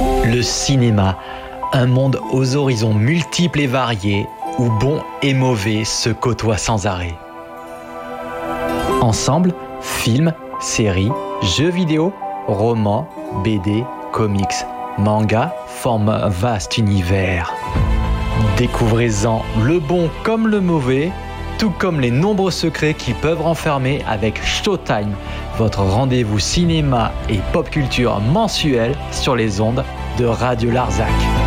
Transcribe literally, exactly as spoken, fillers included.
Le cinéma, un monde aux horizons multiples et variés, où bon et mauvais se côtoient sans arrêt. Ensemble, films, séries, jeux vidéo, romans, B D, comics, mangas forment un vaste univers. Découvrez-en le bon comme le mauvais, tout comme les nombreux secrets qui peuvent renfermer avec Showtime, votre rendez-vous cinéma et pop culture mensuel sur les ondes de Radio Larzac.